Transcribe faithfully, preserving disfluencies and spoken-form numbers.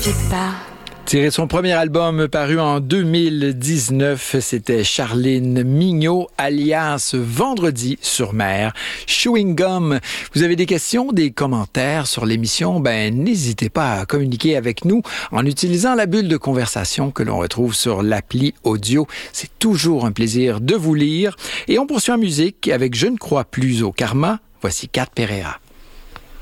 sais pas. Tiré de son premier album paru en deux mille dix-neuf, c'était Charline Mignot, alias Vendredi sur mer. Chewing Gum. Vous avez des questions, des commentaires sur l'émission? Ben, n'hésitez pas à communiquer avec nous en utilisant la bulle de conversation que l'on retrouve sur l'appli audio. C'est toujours un plaisir de vous lire. Et on poursuit en musique avec Je ne crois plus au karma. Voici Kat Pereira.